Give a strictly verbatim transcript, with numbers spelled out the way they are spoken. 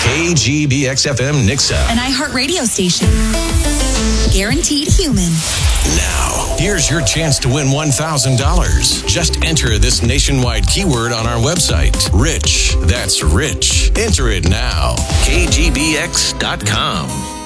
K G B X F M Nixa. An iHeart radio station. Guaranteed human. Now, here's your chance to win one thousand dollars. Just enter this nationwide keyword on our website. Rich. That's rich. Enter it now. K G B X dot com.